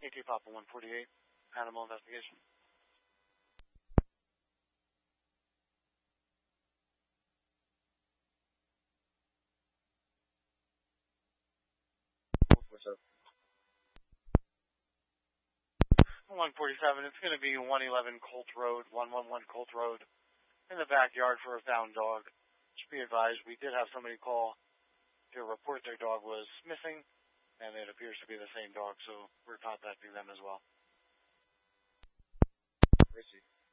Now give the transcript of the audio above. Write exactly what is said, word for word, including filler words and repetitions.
A T Papa one forty-eight, animal investigation. What's up? one forty-seven, it's going to be one eleven Colt Road, one one one Colt Road, in the backyard for a found dog. Just be advised, we did have somebody call to report their dog was missing, and it appears to be the same dog, so we're contacting them as well. Where is he?